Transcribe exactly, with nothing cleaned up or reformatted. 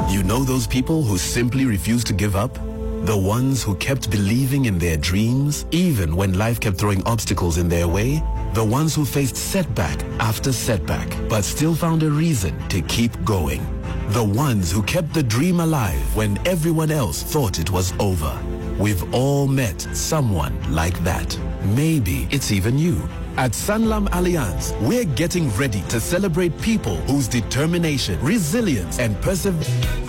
You know those people who simply refuse to give up? The ones who kept believing in their dreams, even when life kept throwing obstacles in their way? The ones who faced setback after setback, but still found a reason to keep going. The ones who kept the dream alive when everyone else thought it was over. We've all met someone like that. Maybe it's even you. At Sanlam Alliance, we're getting ready to celebrate people whose determination, resilience, and perseverance